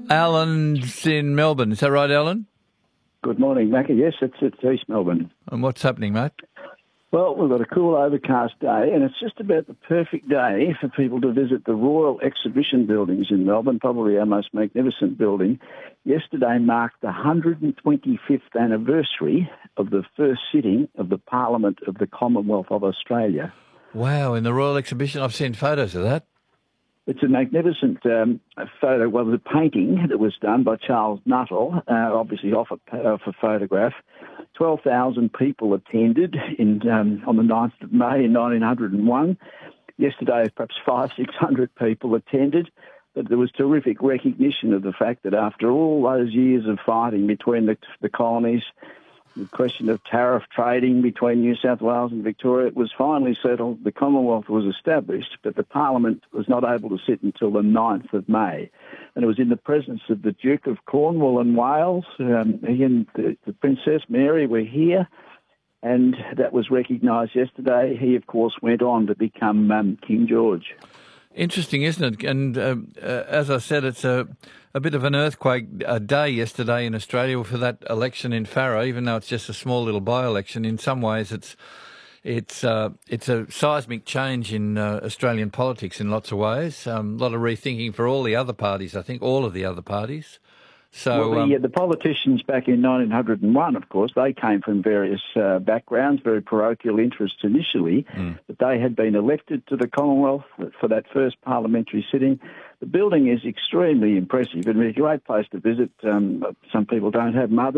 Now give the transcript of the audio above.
Alan's in Melbourne. Is that right, Alan? Good morning, Macca. Yes, it's East Melbourne. And what's happening, mate? Well, we've got a cool overcast day, and it's just about the perfect day for people to visit the Royal Exhibition Buildings in Melbourne, probably our most magnificent building. Yesterday marked the 125th anniversary of the first sitting of the Parliament of the Commonwealth of Australia. Wow, in the Royal Exhibition, I've seen photos of that. It's a magnificent photo, well, the painting that was done by Charles Nuttall, obviously off a photograph. 12,000 people attended on the 9th of May in 1901. Yesterday, perhaps 600 people attended, but there was terrific recognition of the fact that after all those years of fighting between the colonies, the question of tariff trading between New South Wales and Victoria, it was finally settled. The Commonwealth was established, but the Parliament was not able to sit until the 9th of May. And it was in the presence of the Duke of Cornwall and Wales. He and the Princess Mary were here, and that was recognised yesterday. He, of course, went on to become King George. Interesting, isn't it? And as I said, it's a bit of an earthquake day yesterday in Australia for that election in Farrer, even though it's just a small little by-election. In some ways, it's a seismic change in Australian politics in lots of ways. A lot of rethinking for all the other parties, I think, all of the other parties. So, well, the politicians back in 1901, of course, they came from various backgrounds, very parochial interests initially, but they had been elected to the Commonwealth for that first parliamentary sitting. The building is extremely impressive and a great place to visit. Some people don't have mothers.